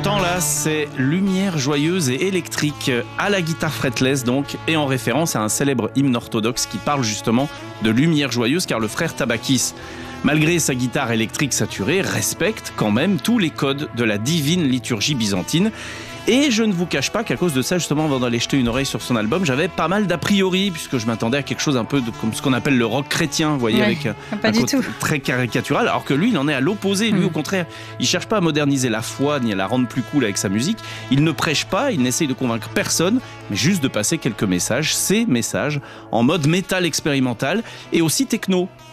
entend là, c'est lumière joyeuse et électrique à la guitare fretless donc, et en référence à un célèbre hymne orthodoxe qui parle justement de lumière joyeuse, car le frère Tabakis, malgré sa guitare électrique saturée, respecte quand même tous les codes de la divine liturgie byzantine. Et je ne vous cache pas qu'à cause de ça, justement, avant d'aller jeter une oreille sur son album, j'avais pas mal d'a priori, puisque je m'attendais à quelque chose un peu comme ce qu'on appelle le rock chrétien, vous voyez, avec un côté très caricatural, alors que lui, il en est à l'opposé. Lui, au contraire, il cherche pas à moderniser la foi, ni à la rendre plus cool avec sa musique. Il ne prêche pas, il n'essaye de convaincre personne, mais juste de passer quelques messages, ces messages, en mode métal expérimental, et aussi techno.